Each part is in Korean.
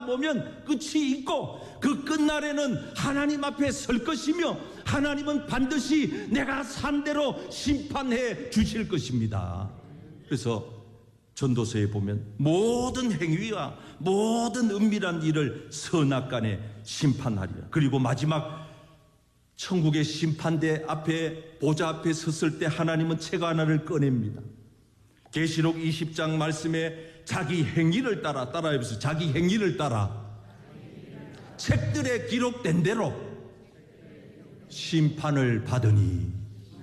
보면 끝이 있고 그 끝날에는 하나님 앞에 설 것이며 하나님은 반드시 내가 산 대로 심판해 주실 것입니다. 그래서 전도서에 보면 모든 행위와 모든 은밀한 일을 선악간에 심판하리라. 그리고 마지막 천국의 심판대 앞에 보좌 앞에 섰을 때 하나님은 책 하나를 꺼냅니다. 계시록 20장 말씀에 자기 행위를 따라해보세요. 자기 행위를 따라 책들에 기록된 대로 심판을 받으니.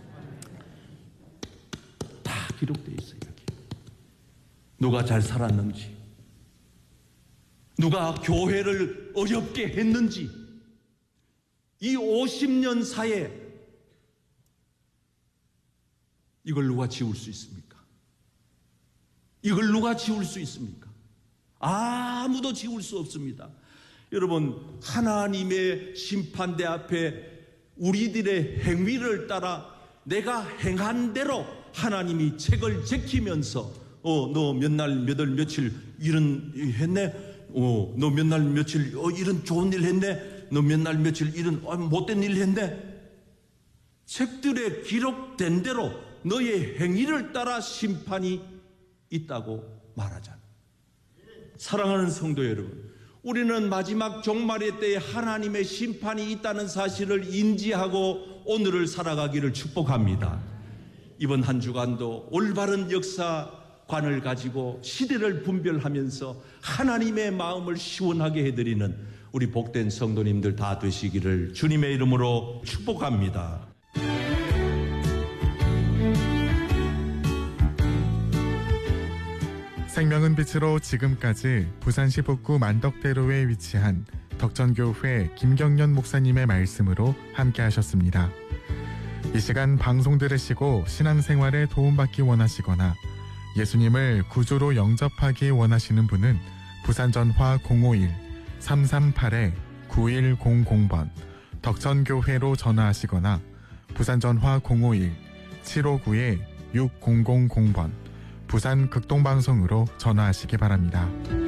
다 기록되어 있어요. 여기 누가 잘 살았는지, 누가 교회를 어렵게 했는지, 이 50년 사이에 이걸 누가 지울 수 있습니까? 이걸 누가 지울 수 있습니까? 아무도 지울 수 없습니다. 여러분, 하나님의 심판대 앞에 우리들의 행위를 따라 내가 행한 대로 하나님이 책을 제키면서 너 몇 날 몇 월 며칠 이런 했네? 너 몇 날 며칠 이런 좋은 일 했네? 너 몇 날 며칠 이런 못된 일 했네? 책들에 기록된 대로 너의 행위를 따라 심판이 있다고 말하잖아요. 사랑하는 성도 여러분, 우리는 마지막 종말의 때에 하나님의 심판이 있다는 사실을 인지하고 오늘을 살아가기를 축복합니다. 이번 한 주간도 올바른 역사관을 가지고 시대를 분별하면서 하나님의 마음을 시원하게 해드리는 우리 복된 성도님들 다 되시기를 주님의 이름으로 축복합니다. 생명은 빛으로 지금까지 부산시 북구 만덕대로에 위치한 덕천교회 김경련 목사님의 말씀으로 함께 하셨습니다. 이 시간 방송 들으시고 신앙생활에 도움받기 원하시거나 예수님을 구주로 영접하기 원하시는 분은 부산전화 051-338-9100번 덕천교회로 전화하시거나 부산전화 051-759-6000번 부산 극동방송으로 전화하시기 바랍니다.